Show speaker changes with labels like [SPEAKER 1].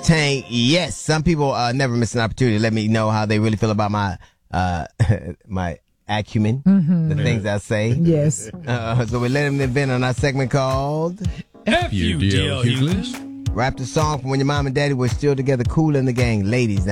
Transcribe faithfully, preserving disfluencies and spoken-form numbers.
[SPEAKER 1] Tank. Yes, some people uh, never miss an opportunity to let me know how they really feel about my uh, my acumen, mm-hmm. the things I say.
[SPEAKER 2] Yes.
[SPEAKER 1] Uh, so we let them vent on our segment called
[SPEAKER 3] F U D L Hughless.
[SPEAKER 1] Rap the song from when your mom and daddy were still together, Kool and the Gang. Ladies,